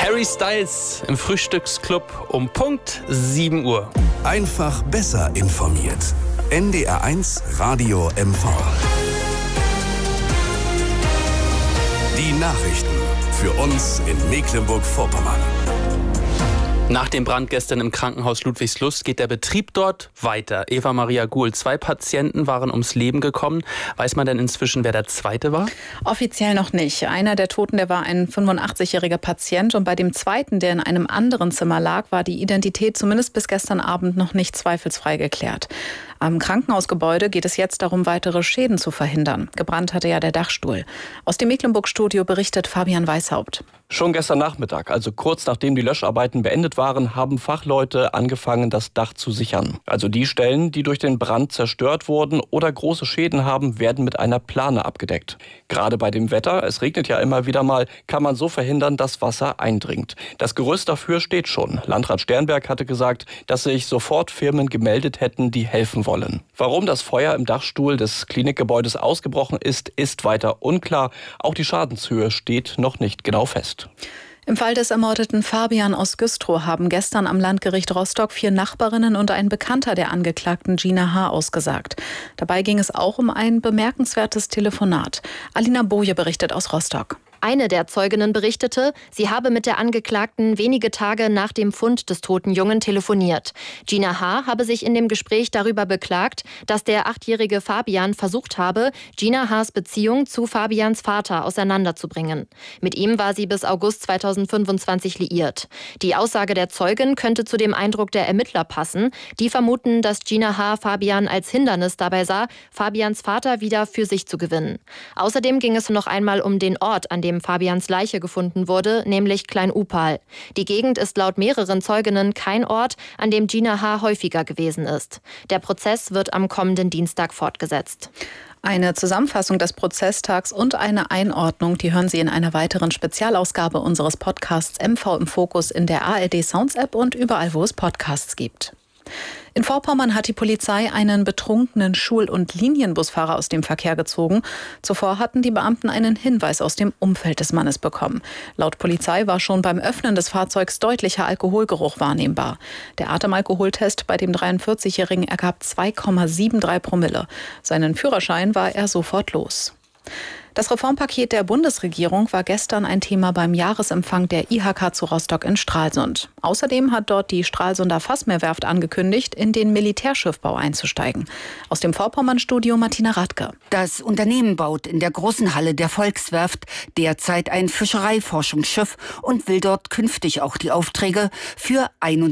Harry Styles im Frühstücksclub um Punkt 7 Uhr. Einfach besser informiert. NDR1 Radio MV. Die Nachrichten für uns in Mecklenburg-Vorpommern. Nach dem Brand gestern im Krankenhaus Ludwigslust geht der Betrieb dort weiter. Eva Maria Guhl, 2 Patienten waren ums Leben gekommen. Weiß man denn inzwischen, wer der zweite war? Offiziell noch nicht. Einer der Toten, der war ein 85-jähriger Patient. Und bei dem zweiten, der in einem anderen Zimmer lag, war die Identität zumindest bis gestern Abend noch nicht zweifelsfrei geklärt. Am Krankenhausgebäude geht es jetzt darum, weitere Schäden zu verhindern. Gebrannt hatte ja der Dachstuhl. Aus dem Mecklenburg-Studio berichtet Fabian Weishaupt. Schon gestern Nachmittag, also kurz nachdem die Löscharbeiten beendet waren, haben Fachleute angefangen, das Dach zu sichern. Also die Stellen, die durch den Brand zerstört wurden oder große Schäden haben, werden mit einer Plane abgedeckt. Gerade bei dem Wetter, es regnet ja immer wieder mal, kann man so verhindern, dass Wasser eindringt. Das Gerüst dafür steht schon. Landrat Sternberg hatte gesagt, dass sich sofort Firmen gemeldet hätten, die helfen wollen. Warum das Feuer im Dachstuhl des Klinikgebäudes ausgebrochen ist, ist weiter unklar. Auch die Schadenshöhe steht noch nicht genau fest. Im Fall des ermordeten Fabian aus Güstrow haben gestern am Landgericht Rostock 4 Nachbarinnen und ein Bekannter der Angeklagten Gina H. ausgesagt. Dabei ging es auch um ein bemerkenswertes Telefonat. Alina Boje berichtet aus Rostock. Eine der Zeuginnen berichtete, sie habe mit der Angeklagten wenige Tage nach dem Fund des toten Jungen telefoniert. Gina H. habe sich in dem Gespräch darüber beklagt, dass der 8-jährige Fabian versucht habe, Gina H.'s Beziehung zu Fabians Vater auseinanderzubringen. Mit ihm war sie bis August 2025 liiert. Die Aussage der Zeugin könnte zu dem Eindruck der Ermittler passen. Die vermuten, dass Gina H. Fabian als Hindernis dabei sah, Fabians Vater wieder für sich zu gewinnen. Außerdem ging es noch einmal um den Ort, an dem Fabians Leiche gefunden wurde, nämlich Klein-Upal. Die Gegend ist laut mehreren Zeuginnen kein Ort, an dem Gina H. häufiger gewesen ist. Der Prozess wird am kommenden Dienstag fortgesetzt. Eine Zusammenfassung des Prozesstags und eine Einordnung, die hören Sie in einer weiteren Spezialausgabe unseres Podcasts MV im Fokus in der ARD Sounds App und überall, wo es Podcasts gibt. In Vorpommern hat die Polizei einen betrunkenen Schul- und Linienbusfahrer aus dem Verkehr gezogen. Zuvor hatten die Beamten einen Hinweis aus dem Umfeld des Mannes bekommen. Laut Polizei war schon beim Öffnen des Fahrzeugs deutlicher Alkoholgeruch wahrnehmbar. Der Atemalkoholtest bei dem 43-Jährigen ergab 2,73 Promille. Seinen Führerschein war er sofort los. Das Reformpaket der Bundesregierung war gestern ein Thema beim Jahresempfang der IHK zu Rostock in Stralsund. Außerdem hat dort die Stralsunder Fassmeerwerft angekündigt, in den Militärschiffbau einzusteigen. Aus dem Vorpommern-Studio Martina Radke. Das Unternehmen baut in der großen Halle der Volkswerft derzeit ein Fischereiforschungsschiff und will dort künftig auch die Aufträge für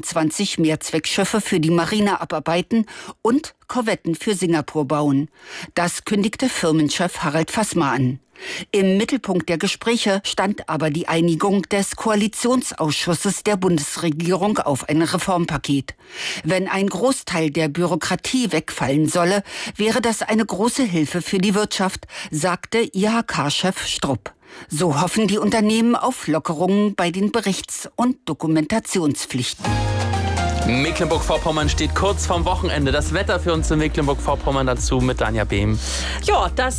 21 Mehrzweckschiffe für die Marine abarbeiten und Korvetten für Singapur bauen. Das kündigte Firmenchef Harald Fassmer an. Im Mittelpunkt der Gespräche stand aber die Einigung des Koalitionsausschusses der Bundesregierung auf ein Reformpaket. Wenn ein Großteil der Bürokratie wegfallen solle, wäre das eine große Hilfe für die Wirtschaft, sagte IHK-Chef Strupp. So hoffen die Unternehmen auf Lockerungen bei den Berichts- und Dokumentationspflichten. Mecklenburg-Vorpommern steht kurz vorm Wochenende. Das Wetter für uns in Mecklenburg-Vorpommern dazu mit Danja Behm. Ja, das